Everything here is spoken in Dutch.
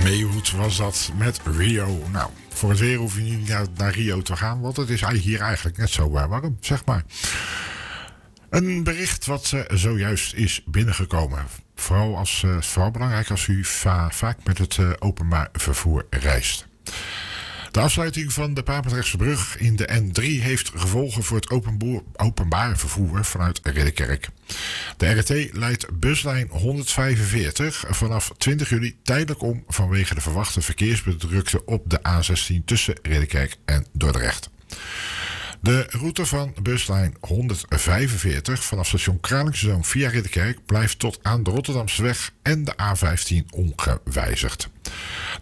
Maywood was dat met Rio. Nou, voor het weer hoef je niet naar Rio te gaan, want het is hier eigenlijk net zo warm, zeg maar. Een bericht wat zojuist is binnengekomen. Vooral belangrijk als u vaak met het openbaar vervoer reist. De afsluiting van de Papendrechtse brug in de N3 heeft gevolgen voor het openbaar vervoer vanuit Ridderkerk. De RET leidt buslijn 145 vanaf 20 juli tijdelijk om vanwege de verwachte verkeersbedrukte op de A16 tussen Ridderkerk en Dordrecht. De route van buslijn 145 vanaf station Kralingsezoom via Ridderkerk blijft tot aan de Rotterdamseweg en de A15 ongewijzigd.